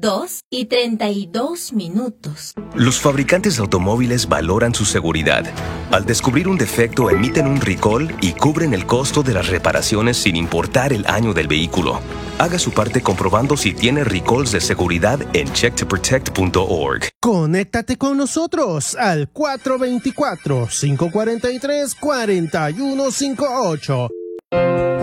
2:32. Los fabricantes de automóviles valoran su seguridad. Al descubrir un defecto, emiten un recall y cubren el costo de las reparaciones sin importar el año del vehículo. Haga su parte comprobando si tiene recalls de seguridad en checktoprotect.org. Conéctate con nosotros al 424-543-4158.